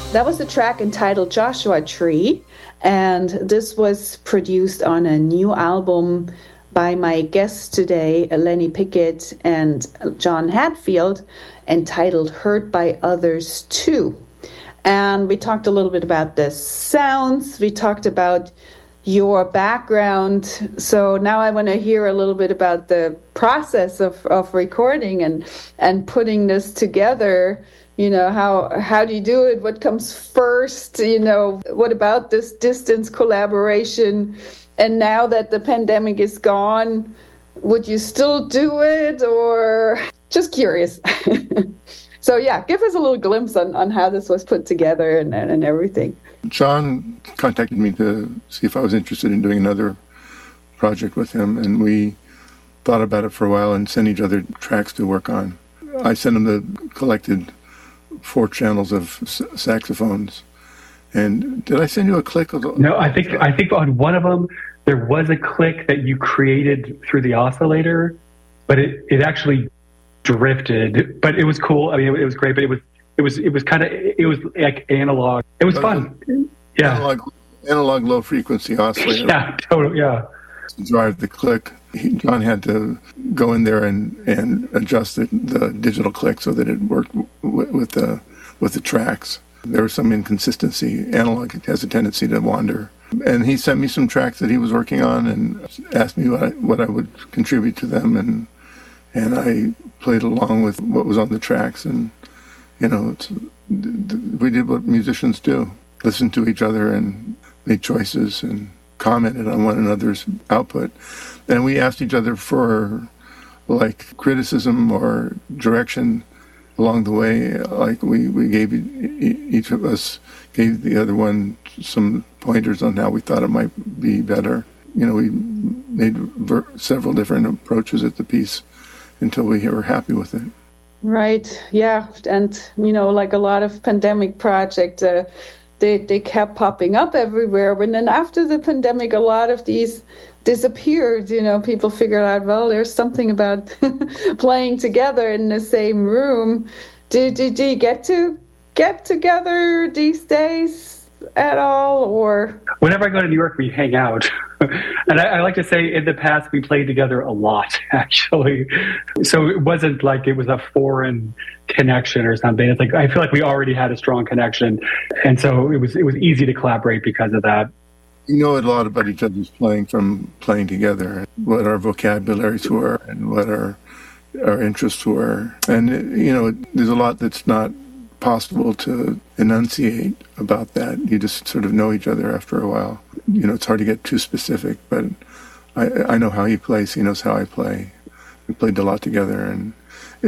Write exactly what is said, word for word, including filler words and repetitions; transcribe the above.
That was a track entitled Joshua Tree, and this was produced on a new album by my guests today, Lenny Pickett and John Hatfield, entitled Hurt by Others Too. And we talked a little bit about the sounds, we talked about your background. So now I want to hear a little bit about the process of, of recording and, and putting this together. You know, how how do you do it? What comes first? You know, what about this distance collaboration? And now that the pandemic is gone, would you still do it, or just curious? So yeah, give us a little glimpse on, on how this was put together and, and, and everything. John contacted me to see if I was interested in doing another project with him, and we thought about it for a while and sent each other tracks to work on. I sent him the collected four channels of s- saxophones. And did I send you a click? Of the- no, I think I think on one of them there was a click that you created through the oscillator, but it, it actually drifted. But it was cool. I mean, it, it was great. But it was it was it was kind of it was like analog. It was fun. Yeah, analog, analog low frequency oscillator. Yeah, totally. Yeah, to drive the click. He, John had to go in there and, and adjust the, the digital click so that it worked w- with the with the tracks. There was some inconsistency. Analog has a tendency to wander. And he sent me some tracks that he was working on and asked me what I, what I would contribute to them, and and I played along with what was on the tracks. And you know, it's, we did what musicians do: listen to each other and made choices and commented on one another's output. And we asked each other for like criticism or direction along the way. Like we, we gave each of us gave the other one some pointers on how we thought it might be better. You know, we made ver- several different approaches at the piece until we were happy with it. Right. Yeah. And, you know, like a lot of pandemic projects, uh, they, they kept popping up everywhere. And then after the pandemic, a lot of these disappeared. You know, people figured out, well, there's something about playing together in the same room. Do, do, do you get to get together these days at all? Or whenever I go to New York, we hang out. And I, I like to say in the past, we played together a lot, actually. So it wasn't like it was a foreign connection or something. It's like, I feel like we already had a strong connection. And so it was, it was easy to collaborate because of that. You know a lot about each other's playing from playing together, what our vocabularies were and what our our interests were. And, you know, there's a lot that's not possible to enunciate about that. You just sort of know each other after a while. You know, it's hard to get too specific, but I, I know how he plays. He knows how I play. We played a lot together, and